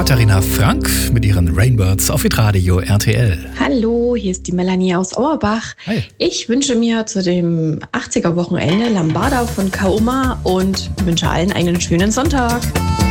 Katharina Frank mit ihren Rainbirds auf Hitradio RTL. Hallo, hier ist die Melanie aus Auerbach. Hi. Ich wünsche mir zu dem 80er-Wochenende Lambada von Kaoma und wünsche allen einen schönen Sonntag.